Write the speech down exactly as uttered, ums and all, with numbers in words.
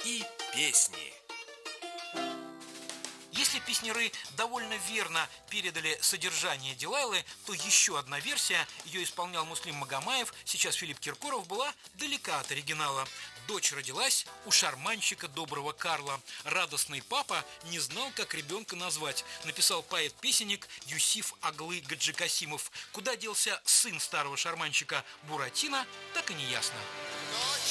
и песни. Если песняры довольно верно передали содержание Дилайлы, то еще одна версия, ее исполнял Муслим Магомаев, сейчас Филипп Киркоров, была далека от оригинала. Дочь родилась у шарманщика доброго Карла. Радостный папа не знал, как ребенка назвать, написал поэт-песенник Юсиф Аглы Гаджикасимов. Куда делся сын старого шарманщика Буратино, так и не ясно.